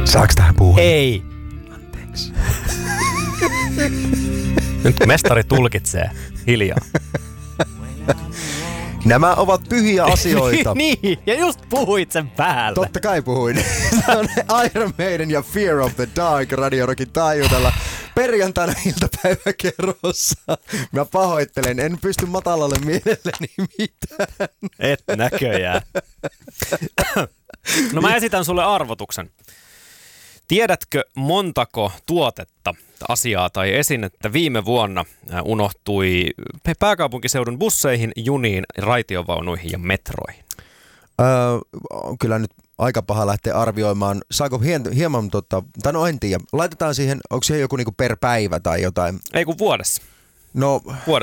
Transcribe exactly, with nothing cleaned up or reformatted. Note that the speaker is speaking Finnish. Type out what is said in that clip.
Saaks tähän puhua? Ei. Anteeksi. Nyt mestari tulkitsee hiljaa. Nämä ovat pyhiä asioita. Niin, ja just puhuit sen päälle. Totta kai puhuin. Se on Iron Maiden ja Fear of the Dark Radio Rockin taajuudella perjantaina iltapäiväkerrossa. Mä pahoittelen, en pysty matalalle mielelleni mitään. Et näköjään. No mä esitän sulle arvotuksen. Tiedätkö montako tuotetta, asiaa tai esinettä viime vuonna unohtui pääkaupunkiseudun busseihin, juniin, raitiovaunuihin ja metroihin? Öö, kyllä nyt aika paha lähteä arvioimaan. Saako hien, hieman, tota, tai no en tiedä, laitetaan siihen, onko siihen joku niinku per päivä tai jotain? Ei kun vuodessa. No, Vuodessa.